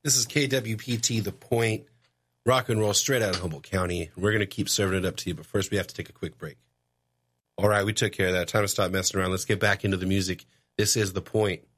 This is KWPT, The Point, rock and roll straight out of Humboldt County. We're going to keep serving it up to you, but first we have to take a quick break. All right, we took care of that. Time to stop messing around. Let's get back into the music. This is The Point.